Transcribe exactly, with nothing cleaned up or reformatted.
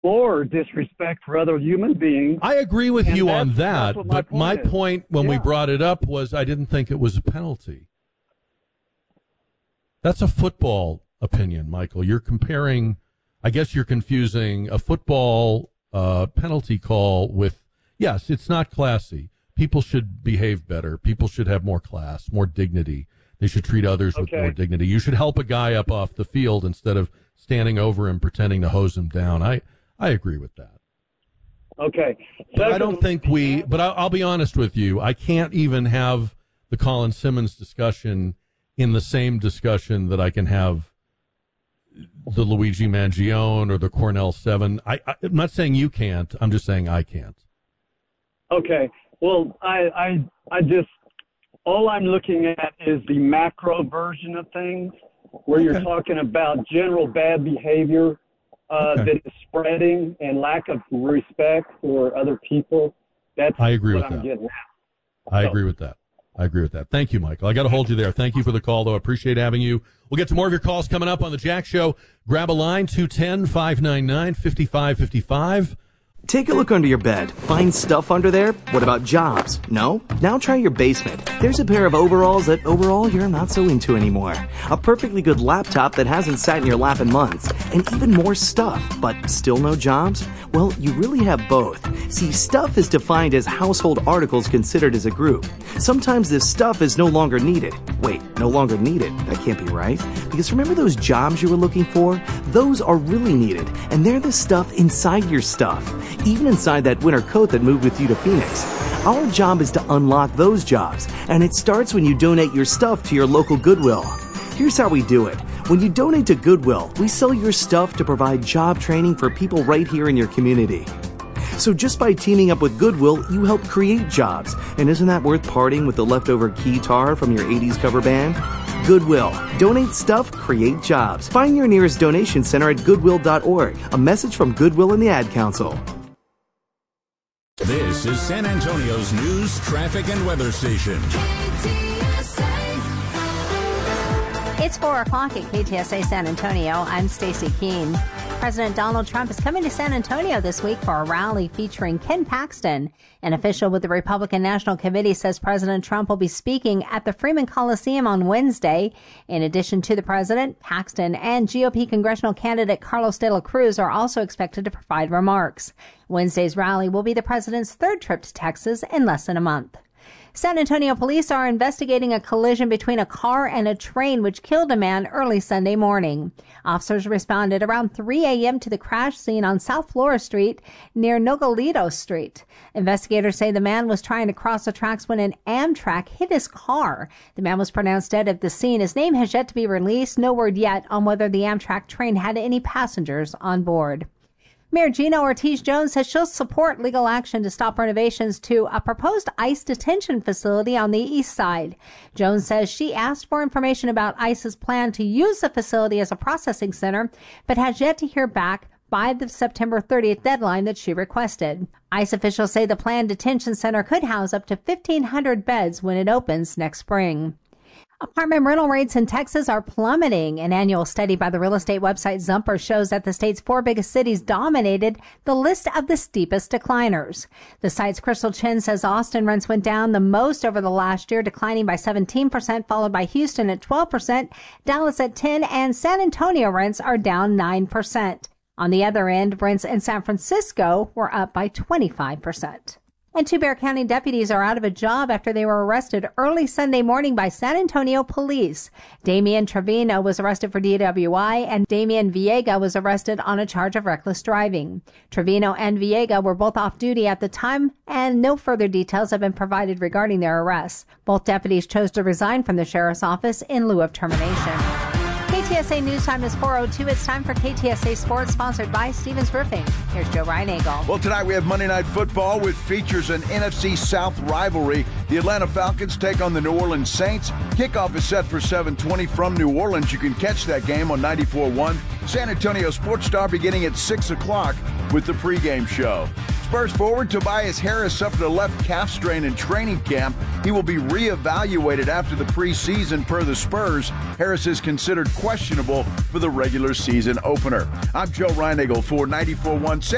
or disrespect for other human beings. I agree with and you that's- on that, that's what my but my point is. point when we Yeah. brought it up was I didn't think it was a penalty. That's a football opinion, Michael. You're comparing, I guess you're confusing a football uh, penalty call with, yes, it's not classy. People should behave better. People should have more class, more dignity. They should treat others with Okay. more dignity. You should help a guy up off the field instead of standing over him pretending to hose him down. I, I agree with that. Okay. But I don't think we, but I'll, I'll be honest with you, I can't even have the Colin Simmons discussion in the same discussion that I can have the Luigi Mangione or the Cornell Seven. I, I, I'm not saying you can't. I'm just saying I can't. Okay. Well, I, I, I just, all I'm looking at is the macro version of things, where Okay. you're talking about general bad behavior uh, Okay. that is spreading and lack of respect for other people. That's I agree what with I'm that. getting at. I So- agree with that. I agree with that. Thank you, Michael. I got to hold you there. Thank you for the call, though. I appreciate having you. We'll get to more of your calls coming up on the Jack Show. Grab a line, two one zero, five nine nine, five five five five. Take a look under your bed. Find stuff under there? What about jobs? No? Now try your basement. There's a pair of overalls that overall you're not so into anymore. A perfectly good laptop that hasn't sat in your lap in months. And even more stuff, but still no jobs? Well, you really have both. See, stuff is defined as household articles considered as a group. Sometimes this stuff is no longer needed. Wait, no longer needed? That can't be right. Because remember those jobs you were looking for? Those are really needed, and they're the stuff inside your stuff. Even inside that winter coat that moved with you to Phoenix. Our job is to unlock those jobs, and it starts when you donate your stuff to your local Goodwill. Here's how we do it. When you donate to Goodwill, we sell your stuff to provide job training for people right here in your community. So just by teaming up with Goodwill, you help create jobs. And isn't that worth parting with the leftover guitar from your eighties cover band? Goodwill. Donate stuff, create jobs. Find your nearest donation center at goodwill dot org. A message from Goodwill and the Ad Council. This is San Antonio's news, traffic, and weather station. It's four o'clock at K T S A San Antonio. I'm Stacy Keene. President Donald Trump is coming to San Antonio this week for a rally featuring Ken Paxton. An official with the Republican National Committee says President Trump will be speaking at the Freeman Coliseum on Wednesday. In addition to the president, Paxton and G O P congressional candidate Carlos de la Cruz are also expected to provide remarks. Wednesday's rally will be the president's third trip to Texas in less than a month. San Antonio police are investigating a collision between a car and a train which killed a man early Sunday morning. Officers responded around three a.m. to the crash scene on South Flora Street near Nogalitos Street. Investigators say the man was trying to cross the tracks when an Amtrak hit his car. The man was pronounced dead at the scene. His name has yet to be released. No word yet on whether the Amtrak train had any passengers on board. Mayor Gina Ortiz-Jones says she'll support legal action to stop renovations to a proposed ICE detention facility on the east side. Jones says she asked for information about ICE's plan to use the facility as a processing center, but has yet to hear back by the September thirtieth deadline that she requested. ICE officials say the planned detention center could house up to fifteen hundred beds when it opens next spring. Apartment rental rates in Texas are plummeting. An annual study by the real estate website Zumper shows that the state's four biggest cities dominated the list of the steepest decliners. The site's Crystal Chin says Austin rents went down the most over the last year, declining by seventeen percent, followed by Houston at twelve percent, Dallas at ten percent, and San Antonio rents are down nine percent. On the other end, rents in San Francisco were up by twenty-five percent. And two Bexar County deputies are out of a job after they were arrested early Sunday morning by San Antonio police. Damian Trevino was arrested for D W I, and Damian Viega was arrested on a charge of reckless driving. Trevino and Viega were both off duty at the time, and no further details have been provided regarding their arrests. Both deputies chose to resign from the sheriff's office in lieu of termination. K T S A News Time is four oh two. It's time for K T S A Sports, sponsored by Stevens Roofing. Here's Joe Reinagle. Well, tonight we have Monday Night Football, which features an N F C South rivalry. The Atlanta Falcons take on the New Orleans Saints. Kickoff is set for seven twenty from New Orleans. You can catch that game on ninety-four point one. San Antonio Sports Star beginning at six o'clock with the pregame show. Spurs forward Tobias Harris suffered a left calf strain in training camp. He will be reevaluated after the preseason per the Spurs. Harris is considered questionable for the regular season opener. I'm Joe Reinagle for ninety-four point one.